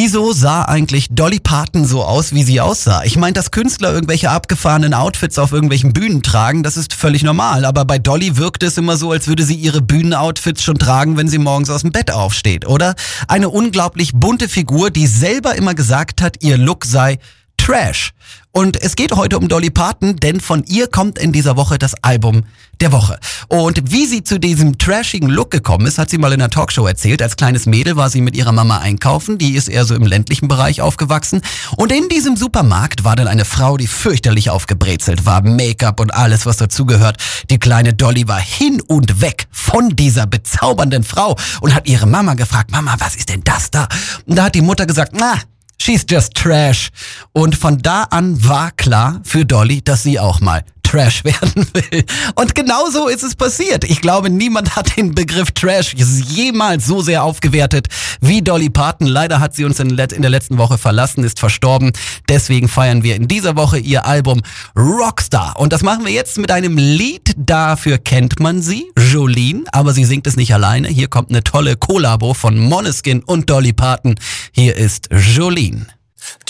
Wieso sah eigentlich Dolly Parton so aus, wie sie aussah? Ich meine, dass Künstler irgendwelche abgefahrenen Outfits auf irgendwelchen Bühnen tragen, das ist völlig normal. Aber bei Dolly wirkt es immer so, als würde sie ihre Bühnenoutfits schon tragen, wenn sie morgens aus dem Bett aufsteht, oder? Eine unglaublich bunte Figur, die selber immer gesagt hat, ihr Look sei Trash. Und es geht heute um Dolly Parton, denn von ihr kommt in dieser Woche das Album der Woche. Und wie sie zu diesem trashigen Look gekommen ist, hat sie mal in einer Talkshow erzählt. Als kleines Mädel war sie mit ihrer Mama einkaufen, die ist eher so im ländlichen Bereich aufgewachsen. Und in diesem Supermarkt war dann eine Frau, die fürchterlich aufgebrezelt war, Make-up und alles, was dazugehört. Die kleine Dolly war hin und weg von dieser bezaubernden Frau und hat ihre Mama gefragt, Mama, was ist denn das da? Und da hat die Mutter gesagt, she's just trash. Und von da an war klar für Dolly, dass sie auch mal Trash werden will. Und genau so ist es passiert. Ich glaube, niemand hat den Begriff Trash jemals so sehr aufgewertet wie Dolly Parton. Leider hat sie uns in der letzten Woche verlassen, ist verstorben. Deswegen feiern wir in dieser Woche ihr Album Rockstar. Und das machen wir jetzt mit einem Lied. Dafür kennt man sie, Jolene. Aber sie singt es nicht alleine. Hier kommt eine tolle Kollabo von Måneskin und Dolly Parton. Hier ist Jolene.